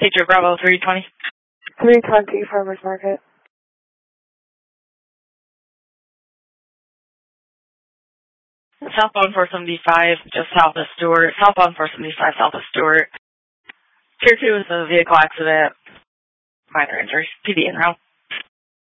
Teacher Bravo 320. 320 Farmers Market. Southbound 475, just south of Stewart. Southbound 475, south of Stewart. Tier 2 is a vehicle accident. Minor injuries. PD en route.